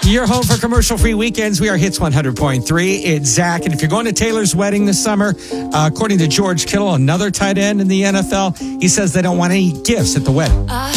You're home for commercial-free weekends. We are Hits 100.3. It's Zach. And if you're going to Taylor's wedding this summer, according to George Kittle, another tight end in the NFL, he says they don't want any gifts at the wedding.